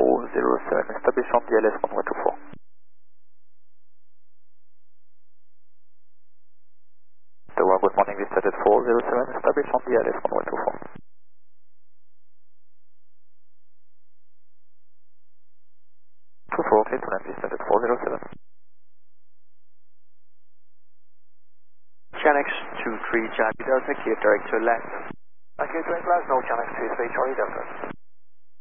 407, establish on DLS runway 24. Tower, good morning, Vista Jet 407, establish on DLS runway 24. 24, clear to land, Vista Jet 407. Chanex 23 Charlie Delta, clear direct to land. Okay, 20 clouds, no Chanex 23 Charlie Delta.